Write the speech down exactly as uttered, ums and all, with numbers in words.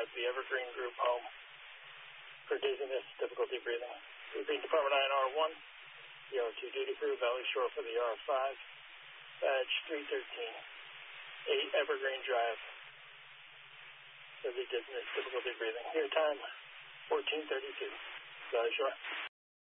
Drive, the Evergreen Group home for dizziness, difficulty breathing. Repeat, Department I N R one, the R two duty crew, Valley Shore for the R five, badge three thirteen, eight Evergreen Drive for the dizziness, difficulty breathing. Your time, fourteen thirty-two, Valley Shore.